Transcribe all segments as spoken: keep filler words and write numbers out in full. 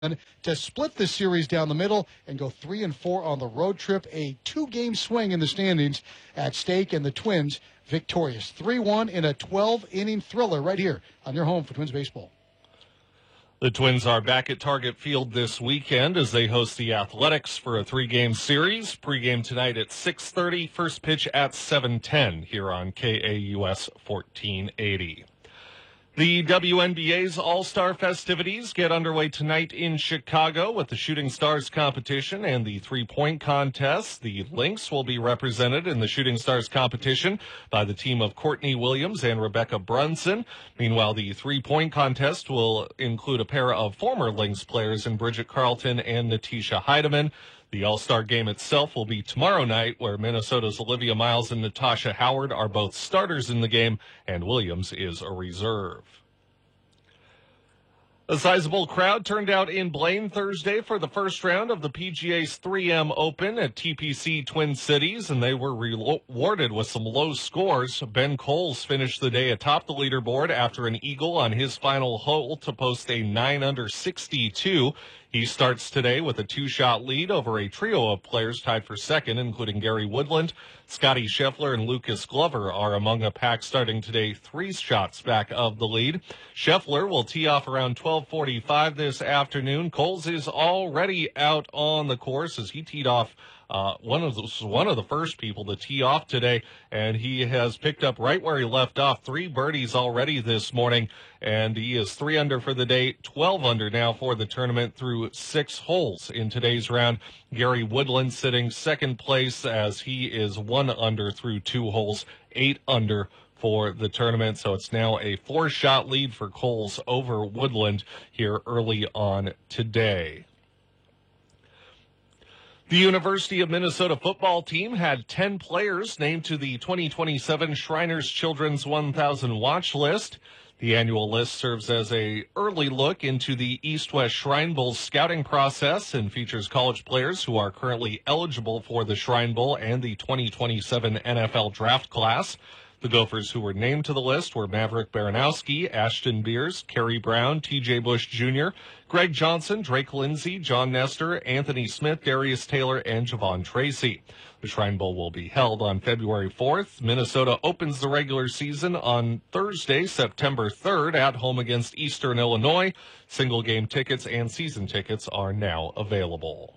to split the series down the middle and go three and four on the road trip. A two-game swing in the standings at stake, and the Twins victorious three one in a twelve-inning thriller right here on your home for Twins baseball. The Twins are back at Target Field this weekend as they host the Athletics for a three-game series. Pre-game tonight at six thirty, first pitch at seven ten here on K A U S fourteen eighty. The W N B A's All-Star festivities get underway tonight in Chicago with the Shooting Stars competition and the three-point contest. The Lynx will be represented in the Shooting Stars competition by the team of Courtney Williams and Rebecca Brunson. Meanwhile, the three-point contest will include a pair of former Lynx players in Bridget Carlton and Natisha Heidemann. The All-Star game itself will be tomorrow night, where Minnesota's Olivia Miles and Natasha Howard are both starters in the game, and Williams is a reserve. A sizable crowd turned out in Blaine Thursday for the first round of the P G A's three M Open at T P C Twin Cities, and they were rewarded with some low scores. Ben Coles finished the day atop the leaderboard after an eagle on his final hole to post a nine under sixty-two. He starts today with a two-shot lead over a trio of players tied for second, including Gary Woodland. Scotty Scheffler and Lucas Glover are among a pack starting today three shots back of the lead. Scheffler will tee off around twelve forty-five this afternoon. Coles is already out on the course as he teed off Uh, one of the, one of the first people to tee off today, and he has picked up right where he left off. Three birdies already this morning, and he is three under for the day, twelve under now for the tournament through six holes in today's round. Gary Woodland sitting second place as he is one under through two holes, eight under for the tournament. So it's now a four-shot lead for Coles over Woodland here early on today. The University of Minnesota football team had ten players named to the twenty twenty-seven Shriners Children's one thousand watch list. The annual list serves as a early look into the East-West Shrine Bowl scouting process and features college players who are currently eligible for the Shrine Bowl and the twenty twenty-seven N F L draft class. The Gophers who were named to the list were Maverick Baranowski, Ashton Beers, Kerry Brown, T J Bush Junior, Greg Johnson, Drake Lindsay, John Nestor, Anthony Smith, Darius Taylor, and Javon Tracy. The Shrine Bowl will be held on February fourth. Minnesota opens the regular season on Thursday, September third, at home against Eastern Illinois. Single-game tickets and season tickets are now available.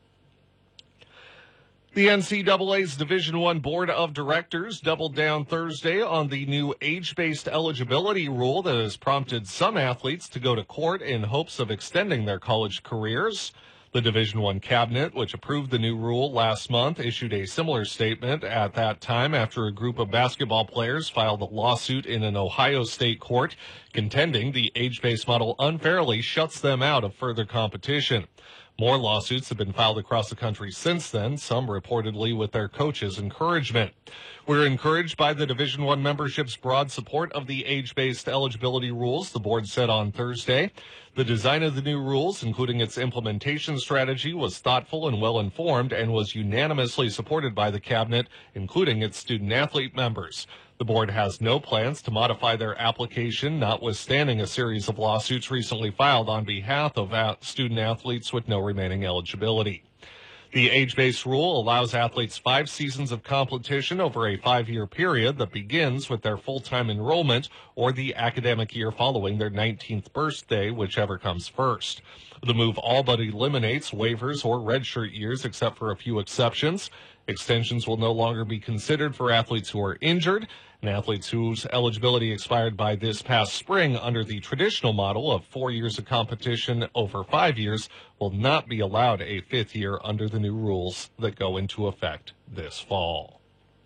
The N C double A's Division I Board of Directors doubled down Thursday on the new age-based eligibility rule that has prompted some athletes to go to court in hopes of extending their college careers. The Division I Cabinet, which approved the new rule last month, issued a similar statement at that time after a group of basketball players filed a lawsuit in an Ohio state court contending the age-based model unfairly shuts them out of further competition. More lawsuits have been filed across the country since then, some reportedly with their coaches' encouragement. We're encouraged by the Division I membership's broad support of the age-based eligibility rules, the board said on Thursday. The design of the new rules, including its implementation strategy, was thoughtful and well-informed and was unanimously supported by the cabinet, including its student-athlete members. The board has no plans to modify their application, notwithstanding a series of lawsuits recently filed on behalf of student-athletes with no remaining eligibility. The age-based rule allows athletes five seasons of competition over a five-year period that begins with their full-time enrollment or the academic year following their nineteenth birthday, whichever comes first. The move all but eliminates waivers or redshirt years, except for a few exceptions. Extensions will no longer be considered for athletes who are injured, and athletes whose eligibility expired by this past spring under the traditional model of four years of competition over five years will not be allowed a fifth year under the new rules that go into effect this fall.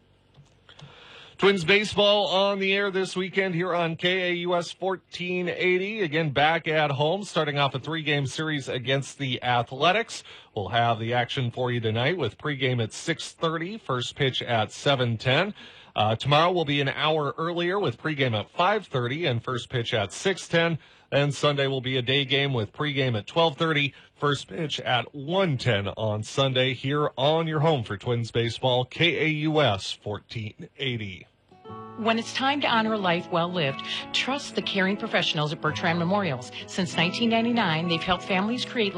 Twins baseball on the air this weekend here on K A U S fourteen eighty. Again, back at home, starting off a three-game series against the Athletics. We'll have the action for you tonight with pregame at six thirty, first pitch at seven ten. Uh, tomorrow will be an hour earlier with pregame at five thirty and first pitch at six ten. And Sunday will be a day game with pregame at twelve thirty, first pitch at one ten on Sunday here on your home for Twins baseball, K A U S fourteen eighty. When it's time to honor a life well lived, trust the caring professionals at Bertrand Memorials. Since nineteen ninety-nine, they've helped families create